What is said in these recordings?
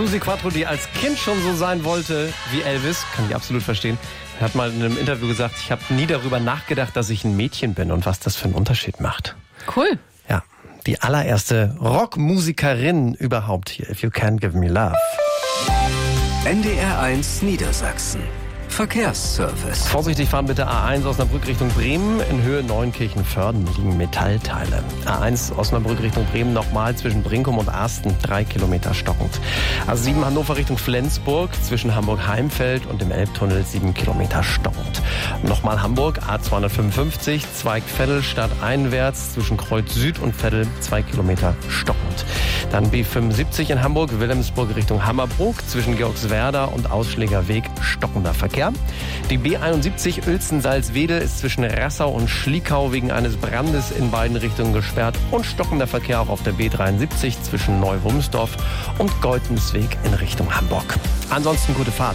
Susi Quattro, die als Kind schon so sein wollte wie Elvis, kann ich absolut verstehen. Er hat mal in einem Interview gesagt, ich habe nie darüber nachgedacht, dass ich ein Mädchen bin und was das für einen Unterschied macht. Cool. Ja, die allererste Rockmusikerin überhaupt hier. If You Can't Give Me Love. NDR 1 Niedersachsen. Verkehrsservice. Vorsichtig fahren bitte A1 Osnabrück Richtung Bremen. In Höhe Neunkirchen-Vörden liegen Metallteile. A1 Osnabrück Richtung Bremen nochmal zwischen Brinkum und Arsten 3 Kilometer stockend. A7 Hannover Richtung Flensburg zwischen Hamburg-Heimfeld und dem Elbtunnel 7 Kilometer stockend. Nochmal Hamburg A255 Zweig Veddel stadteinwärts zwischen Kreuz Süd und Veddel 2 Kilometer stockend. Dann B75 in Hamburg Wilhelmsburg Richtung Hammerbrook zwischen Georgswerda und Ausschlägerweg stockender Verkehr. Die B71 Uelzen-Salzwedel ist zwischen Rassau und Schliekau wegen eines Brandes in beiden Richtungen gesperrt und stockender Verkehr auch auf der B73 zwischen Neu-Wumsdorf und Geutensweg in Richtung Hamburg. Ansonsten gute Fahrt.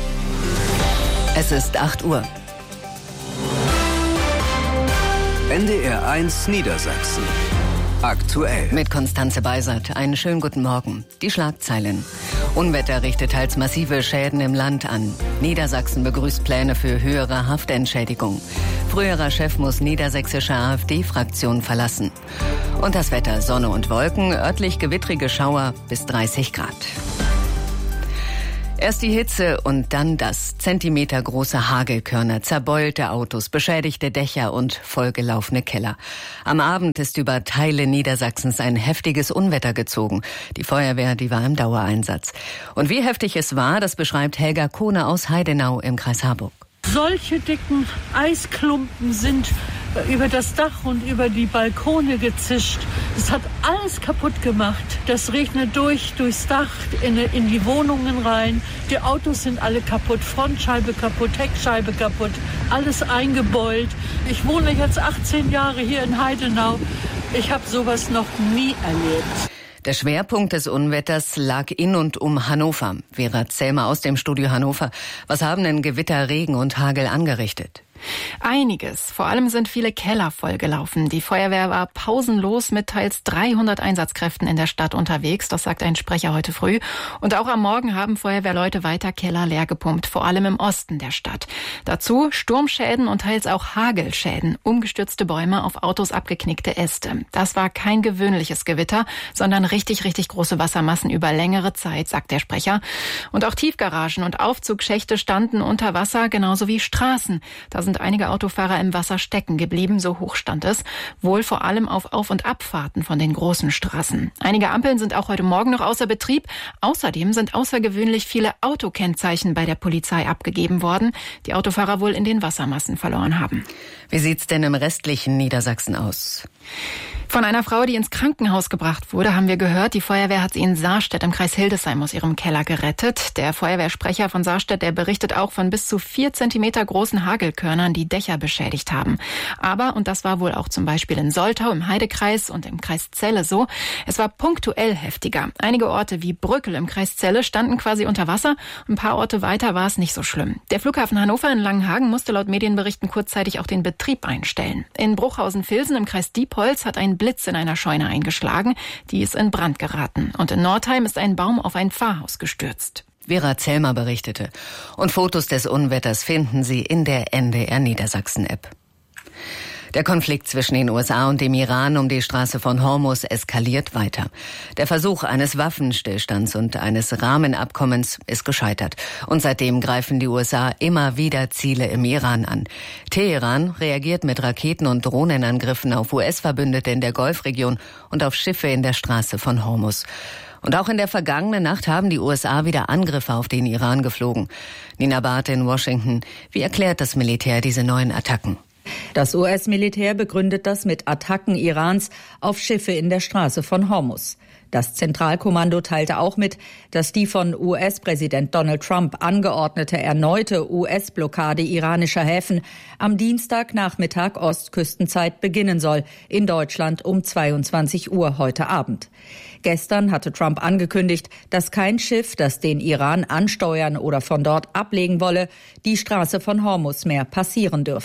Es ist 8 Uhr. NDR 1 Niedersachsen. Aktuell. Mit Konstanze Beisert. Einen schönen guten Morgen. Die Schlagzeilen. Unwetter richtet teils massive Schäden im Land an. Niedersachsen begrüßt Pläne für höhere Haftentschädigung. Früherer Chef muss niedersächsische AfD-Fraktion verlassen. Und das Wetter: Sonne und Wolken, örtlich gewittrige Schauer bis 30 Grad. Erst die Hitze und dann das. Zentimetergroße Hagelkörner, zerbeulte Autos, beschädigte Dächer und vollgelaufene Keller. Am Abend ist über Teile Niedersachsens ein heftiges Unwetter gezogen. Die Feuerwehr, die war im Dauereinsatz. Und wie heftig es war, das beschreibt Helga Kohne aus Heidenau im Kreis Harburg. Solche dicken Eisklumpen sind über das Dach und über die Balkone gezischt. Es hat alles kaputt gemacht. Das regnet durchs Dach in die Wohnungen rein. Die Autos sind alle kaputt, Frontscheibe kaputt, Heckscheibe kaputt, alles eingebeult. Ich wohne jetzt 18 Jahre hier in Heidenau. Ich habe sowas noch nie erlebt. Der Schwerpunkt des Unwetters lag in und um Hannover. Vera Zellmer aus dem Studio Hannover. Was haben denn Gewitter, Regen und Hagel angerichtet? Einiges. Vor allem sind viele Keller vollgelaufen. Die Feuerwehr war pausenlos mit teils 300 Einsatzkräften in der Stadt unterwegs. Das sagt ein Sprecher heute früh. Und auch am Morgen haben Feuerwehrleute weiter Keller leer gepumpt, vor allem im Osten der Stadt. Dazu Sturmschäden und teils auch Hagelschäden, umgestürzte Bäume, auf Autos abgeknickte Äste. Das war kein gewöhnliches Gewitter, sondern richtig große Wassermassen über längere Zeit, sagt der Sprecher. Und auch Tiefgaragen und Aufzugschächte standen unter Wasser, genauso wie Straßen. Da sind einige Autofahrer im Wasser stecken geblieben, so hoch stand es. Wohl vor allem auf Auf- und Abfahrten von den großen Straßen. Einige Ampeln sind auch heute Morgen noch außer Betrieb. Außerdem sind außergewöhnlich viele Autokennzeichen bei der Polizei abgegeben worden, die Autofahrer wohl in den Wassermassen verloren haben. Wie sieht's denn im restlichen Niedersachsen aus? Von einer Frau, die ins Krankenhaus gebracht wurde, haben wir gehört. Die Feuerwehr hat sie in Saarstedt im Kreis Hildesheim aus ihrem Keller gerettet. Der Feuerwehrsprecher von Saarstedt, der berichtet auch von bis zu 4 Zentimeter großen Hagelkörnern, die Dächer beschädigt haben. Aber, und das war wohl auch zum Beispiel in Soltau, im Heidekreis und im Kreis Celle so, es war punktuell heftiger. Einige Orte wie Brückel im Kreis Celle standen quasi unter Wasser. Ein paar Orte weiter war es nicht so schlimm. Der Flughafen Hannover in Langenhagen musste laut Medienberichten kurzzeitig auch den Betrieb einstellen. In Bruchhausen-Vilsen im Kreis Diepholz hat ein Blitz in einer Scheune eingeschlagen, die ist in Brand geraten. Und in Nordheim ist ein Baum auf ein Pfarrhaus gestürzt. Vera Zellmer berichtete. Und Fotos des Unwetters finden Sie in der NDR Niedersachsen-App. Der Konflikt zwischen den USA und dem Iran um die Straße von Hormuz eskaliert weiter. Der Versuch eines Waffenstillstands und eines Rahmenabkommens ist gescheitert. Und seitdem greifen die USA immer wieder Ziele im Iran an. Teheran reagiert mit Raketen- und Drohnenangriffen auf US-Verbündete in der Golfregion und auf Schiffe in der Straße von Hormuz. Und auch in der vergangenen Nacht haben die USA wieder Angriffe auf den Iran geflogen. Nina Barth in Washington. Wie erklärt das Militär diese neuen Attacken? Das US-Militär begründet das mit Attacken Irans auf Schiffe in der Straße von Hormuz. Das Zentralkommando teilte auch mit, dass die von US-Präsident Donald Trump angeordnete erneute US-Blockade iranischer Häfen am Dienstagnachmittag Ostküstenzeit beginnen soll, in Deutschland um 22 Uhr heute Abend. Gestern hatte Trump angekündigt, dass kein Schiff, das den Iran ansteuern oder von dort ablegen wolle, die Straße von Hormuz mehr passieren dürfe.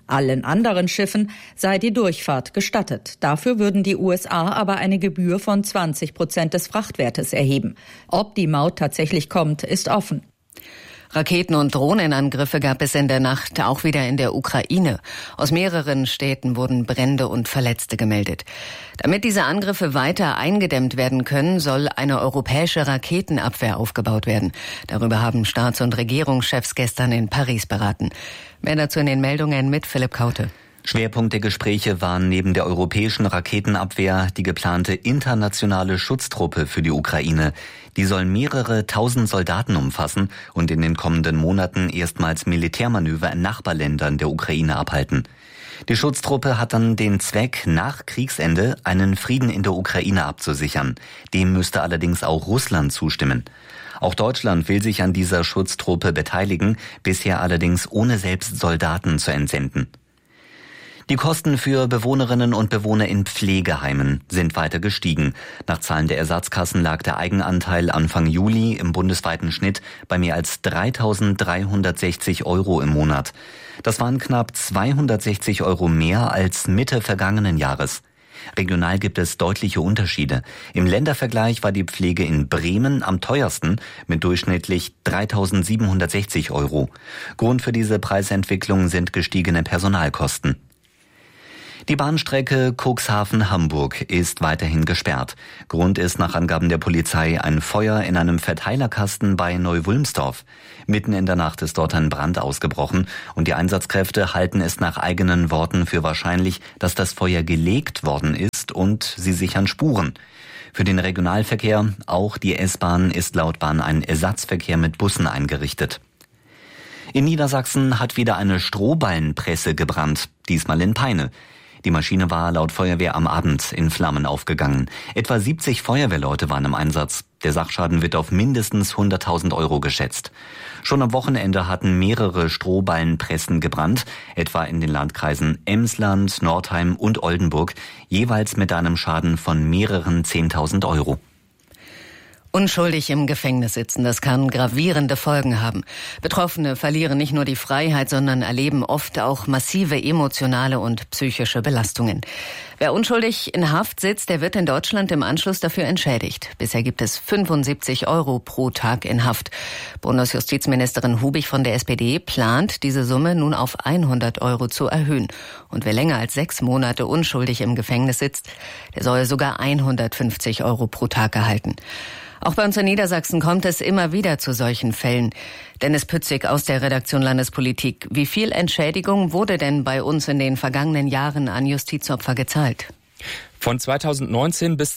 Allen anderen Schiffen sei die Durchfahrt gestattet. Dafür würden die USA aber eine Gebühr von 20% des Frachtwertes erheben. Ob die Maut tatsächlich kommt, ist offen. Raketen- und Drohnenangriffe gab es in der Nacht auch wieder in der Ukraine. Aus mehreren Städten wurden Brände und Verletzte gemeldet. Damit diese Angriffe weiter eingedämmt werden können, soll eine europäische Raketenabwehr aufgebaut werden. Darüber haben Staats- und Regierungschefs gestern in Paris beraten. Mehr dazu in den Meldungen mit Philipp Kaute. Schwerpunkt der Gespräche waren neben der europäischen Raketenabwehr die geplante internationale Schutztruppe für die Ukraine. Die soll mehrere tausend Soldaten umfassen und in den kommenden Monaten erstmals Militärmanöver in Nachbarländern der Ukraine abhalten. Die Schutztruppe hat dann den Zweck, nach Kriegsende einen Frieden in der Ukraine abzusichern. Dem müsste allerdings auch Russland zustimmen. Auch Deutschland will sich an dieser Schutztruppe beteiligen, bisher allerdings ohne selbst Soldaten zu entsenden. Die Kosten für Bewohnerinnen und Bewohner in Pflegeheimen sind weiter gestiegen. Nach Zahlen der Ersatzkassen lag der Eigenanteil Anfang Juli im bundesweiten Schnitt bei mehr als 3.360 € im Monat. Das waren knapp 260 € mehr als Mitte vergangenen Jahres. Regional gibt es deutliche Unterschiede. Im Ländervergleich war die Pflege in Bremen am teuersten mit durchschnittlich 3.760 €. Grund für diese Preisentwicklung sind gestiegene Personalkosten. Die Bahnstrecke Cuxhaven-Hamburg ist weiterhin gesperrt. Grund ist nach Angaben der Polizei ein Feuer in einem Verteilerkasten bei Neu-Wulmstorf. Mitten in der Nacht ist dort ein Brand ausgebrochen und die Einsatzkräfte halten es nach eigenen Worten für wahrscheinlich, dass das Feuer gelegt worden ist und sie sichern Spuren. Für den Regionalverkehr, auch die S-Bahn, ist laut Bahn ein Ersatzverkehr mit Bussen eingerichtet. In Niedersachsen hat wieder eine Strohballenpresse gebrannt, diesmal in Peine. Die Maschine war laut Feuerwehr am Abend in Flammen aufgegangen. Etwa 70 Feuerwehrleute waren im Einsatz. Der Sachschaden wird auf mindestens 100.000 € geschätzt. Schon am Wochenende hatten mehrere Strohballenpressen gebrannt, etwa in den Landkreisen Emsland, Nordheim und Oldenburg, jeweils mit einem Schaden von mehreren 10.000 €. Unschuldig im Gefängnis sitzen, das kann gravierende Folgen haben. Betroffene verlieren nicht nur die Freiheit, sondern erleben oft auch massive emotionale und psychische Belastungen. Wer unschuldig in Haft sitzt, der wird in Deutschland im Anschluss dafür entschädigt. Bisher gibt es 75 € pro Tag in Haft. Bundesjustizministerin Hubig von der SPD plant, diese Summe nun auf 100 € zu erhöhen. Und wer länger als 6 Monate unschuldig im Gefängnis sitzt, der soll sogar 150 € pro Tag erhalten. Auch bei uns in Niedersachsen kommt es immer wieder zu solchen Fällen. Dennis Pützig aus der Redaktion Landespolitik. Wie viel Entschädigung wurde denn bei uns in den vergangenen Jahren an Justizopfer gezahlt? Von 2019 bis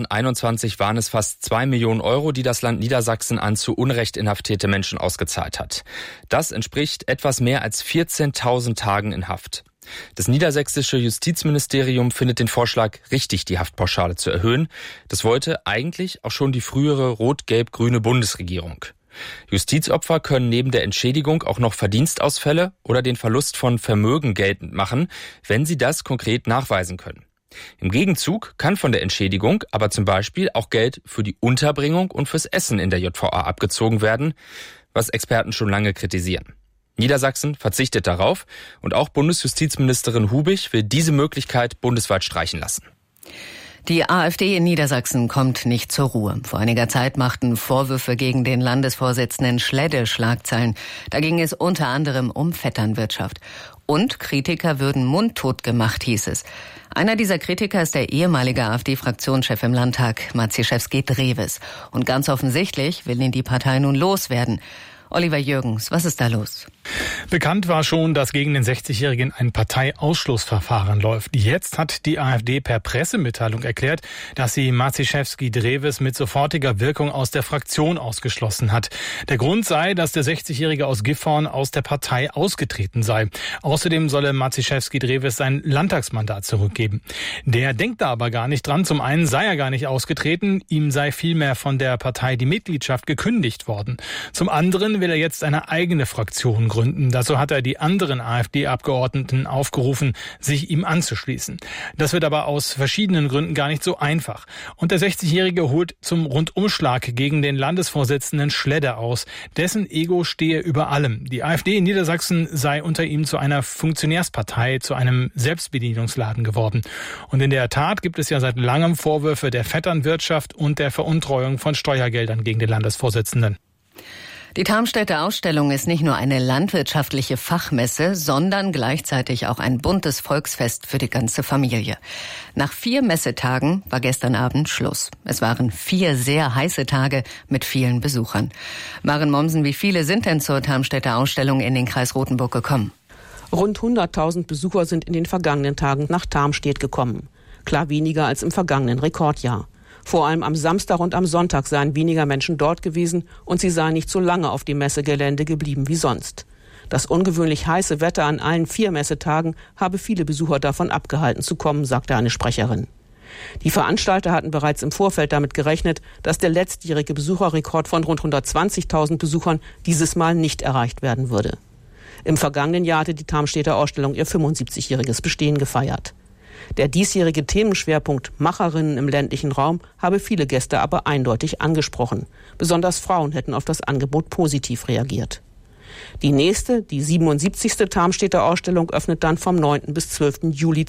2021 waren es fast 2 Millionen €, die das Land Niedersachsen an zu Unrecht inhaftierte Menschen ausgezahlt hat. Das entspricht etwas mehr als 14.000 Tagen in Haft. Das niedersächsische Justizministerium findet den Vorschlag richtig, die Haftpauschale zu erhöhen. Das wollte eigentlich auch schon die frühere rot-gelb-grüne Bundesregierung. Justizopfer können neben der Entschädigung auch noch Verdienstausfälle oder den Verlust von Vermögen geltend machen, wenn sie das konkret nachweisen können. Im Gegenzug kann von der Entschädigung aber zum Beispiel auch Geld für die Unterbringung und fürs Essen in der JVA abgezogen werden, was Experten schon lange kritisieren. Niedersachsen verzichtet darauf und auch Bundesjustizministerin Hubig will diese Möglichkeit bundesweit streichen lassen. Die AfD in Niedersachsen kommt nicht zur Ruhe. Vor einiger Zeit machten Vorwürfe gegen den Landesvorsitzenden Schledde Schlagzeilen. Da ging es unter anderem um Vetternwirtschaft. Und Kritiker würden mundtot gemacht, hieß es. Einer dieser Kritiker ist der ehemalige AfD-Fraktionschef im Landtag, Maciejewski-Drewes. Und ganz offensichtlich will ihn die Partei nun loswerden. Oliver Jürgens, was ist da los? Bekannt war schon, dass gegen den 60-Jährigen ein Parteiausschlussverfahren läuft. Jetzt hat die AfD per Pressemitteilung erklärt, dass sie Maciejewski-Drewes mit sofortiger Wirkung aus der Fraktion ausgeschlossen hat. Der Grund sei, dass der 60-Jährige aus Gifhorn aus der Partei ausgetreten sei. Außerdem solle Maciejewski-Drewes sein Landtagsmandat zurückgeben. Der denkt da aber gar nicht dran. Zum einen sei er gar nicht ausgetreten, ihm sei vielmehr von der Partei die Mitgliedschaft gekündigt worden. Zum anderen will er jetzt eine eigene Fraktion gründen. Dazu hat er die anderen AfD-Abgeordneten aufgerufen, sich ihm anzuschließen. Das wird aber aus verschiedenen Gründen gar nicht so einfach. Und der 60-Jährige holt zum Rundumschlag gegen den Landesvorsitzenden Schledder aus. Dessen Ego stehe über allem. Die AfD in Niedersachsen sei unter ihm zu einer Funktionärspartei, zu einem Selbstbedienungsladen geworden. Und in der Tat gibt es ja seit langem Vorwürfe der Vetternwirtschaft und der Veruntreuung von Steuergeldern gegen den Landesvorsitzenden. Die Tarmstädter Ausstellung ist nicht nur eine landwirtschaftliche Fachmesse, sondern gleichzeitig auch ein buntes Volksfest für die ganze Familie. Nach 4 Messetagen war gestern Abend Schluss. Es waren 4 sehr heiße Tage mit vielen Besuchern. Maren Mommsen, wie viele sind denn zur Tarmstädter Ausstellung in den Kreis Rothenburg gekommen? Rund 100.000 Besucher sind in den vergangenen Tagen nach Tarmstedt gekommen. Klar weniger als im vergangenen Rekordjahr. Vor allem am Samstag und am Sonntag seien weniger Menschen dort gewesen und sie seien nicht so lange auf dem Messegelände geblieben wie sonst. Das ungewöhnlich heiße Wetter an allen 4 Messetagen habe viele Besucher davon abgehalten zu kommen, sagte eine Sprecherin. Die Veranstalter hatten bereits im Vorfeld damit gerechnet, dass der letztjährige Besucherrekord von rund 120.000 Besuchern dieses Mal nicht erreicht werden würde. Im vergangenen Jahr hatte die Tarmstädter Ausstellung ihr 75-jähriges Bestehen gefeiert. Der diesjährige Themenschwerpunkt Macherinnen im ländlichen Raum habe viele Gäste aber eindeutig angesprochen. Besonders Frauen hätten auf das Angebot positiv reagiert. Die nächste, die 77. Tarmstädter Ausstellung öffnet dann vom 9. bis 12. Juli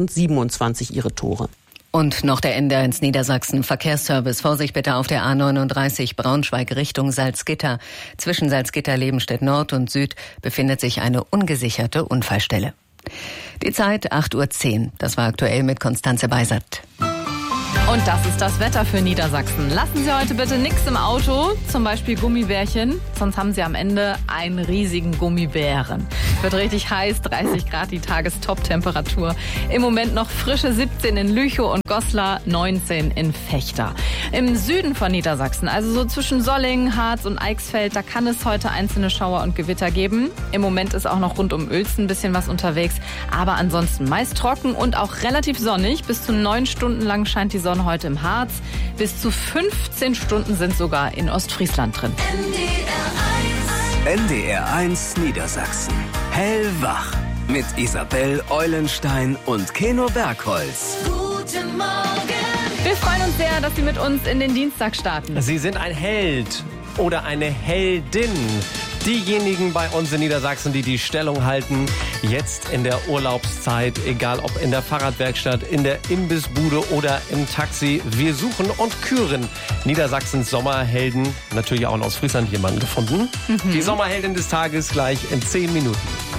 2027 ihre Tore. Und noch der NDR1 Niedersachsen Verkehrsservice. Vorsicht bitte auf der A39 Braunschweig Richtung Salzgitter. Zwischen Salzgitter-Lebenstedt Nord und Süd befindet sich eine ungesicherte Unfallstelle. Die Zeit 8:10 Uhr. Das war aktuell mit Konstanze Beisert. Und das ist das Wetter für Niedersachsen. Lassen Sie heute bitte nichts im Auto, zum Beispiel Gummibärchen, sonst haben Sie am Ende einen riesigen Gummibären. Wird richtig heiß, 30 Grad die Tagestop-Temperatur. Im Moment noch frische 17 in Lüchow und Goslar, 19 in Vechta. Im Süden von Niedersachsen, also so zwischen Solingen, Harz und Eichsfeld, da kann es heute einzelne Schauer und Gewitter geben. Im Moment ist auch noch rund um Uelzen ein bisschen was unterwegs, aber ansonsten meist trocken und auch relativ sonnig. Bis zu 9 Stunden lang scheint die Sonne heute im Harz. Bis zu 15 Stunden sind sogar in Ostfriesland drin. NDR1 Niedersachsen. Hellwach. Mit Isabel Eulenstein und Keno Bergholz. Guten Morgen. Wir freuen uns sehr, dass Sie mit uns in den Dienstag starten. Sie sind ein Held oder eine Heldin. Diejenigen bei uns in Niedersachsen, die die Stellung halten, jetzt in der Urlaubszeit, egal ob in der Fahrradwerkstatt, in der Imbissbude oder im Taxi. Wir suchen und küren Niedersachsens Sommerhelden. Natürlich auch in Ostfriesland jemanden gefunden. Die Sommerheldin des Tages gleich in 10 Minuten.